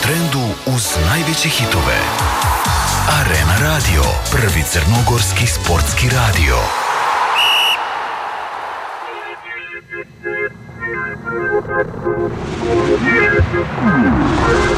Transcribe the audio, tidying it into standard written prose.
trendu uz najveće hitove. Arena Radio, prvi crnogorski sportski radio.